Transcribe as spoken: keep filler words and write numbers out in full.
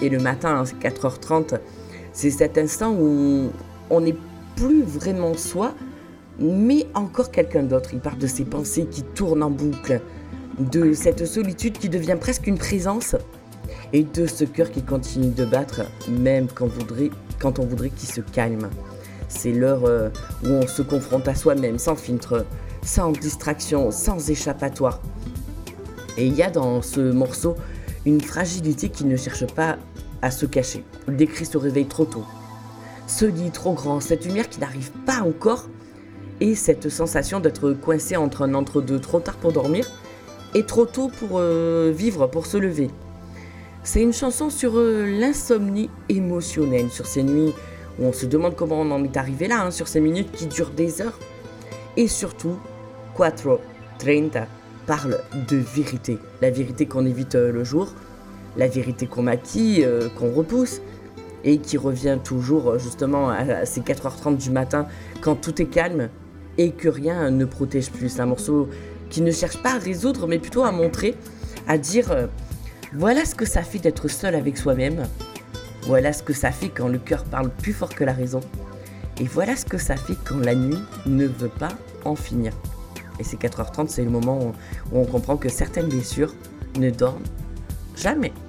et le matin, hein, c'est quatre heures trente, c'est cet instant où on n'est plus vraiment soi, mais encore quelqu'un d'autre. Il parle de ses pensées qui tournent en boucle, de cette solitude qui devient presque une présence, et de ce cœur qui continue de battre, même quand, voudrait, quand on voudrait qu'il se calme. C'est l'heure euh, où on se confronte à soi-même, sans filtre, sans distraction, sans échappatoire. Et il y a dans ce morceau une fragilité qui ne cherche pas à se cacher. Il décrit ce réveil trop tôt, ce lit trop grand, cette lumière qui n'arrive pas encore, et cette sensation d'être coincé entre un entre-deux, trop tard pour dormir et trop tôt pour euh, vivre, pour se lever. C'est une chanson sur euh, l'insomnie émotionnelle, sur ces nuits où on se demande comment on en est arrivé là, hein, sur ces minutes qui durent des heures. Et surtout, quatre trente parle de vérité. La vérité qu'on évite euh, le jour, la vérité qu'on maquille, euh, qu'on repousse, et qui revient toujours euh, justement à, à ces quatre heures trente du matin, quand tout est calme et que rien ne protège plus. C'est un morceau qui ne cherche pas à résoudre, mais plutôt à montrer, à dire euh, voilà ce que ça fait d'être seul avec soi-même, voilà ce que ça fait quand le cœur parle plus fort que la raison, et voilà ce que ça fait quand la nuit ne veut pas en finir. Et ces quatre heures trente, c'est le moment où on comprend que certaines blessures ne dorment jamais.